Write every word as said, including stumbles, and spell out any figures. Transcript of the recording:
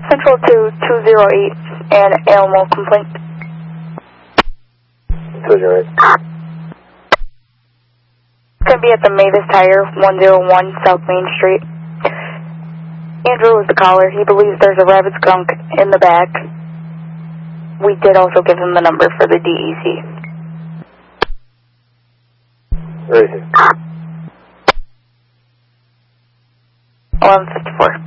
Central to two zero eight, an animal complaint. two zero eight. It's going to be at the Mavis Tire, one oh one South Main Street. Andrew is the caller. He believes there's a rabid skunk in the back. We did also give him the number for the D E C. Where is he? eleven fifty-four.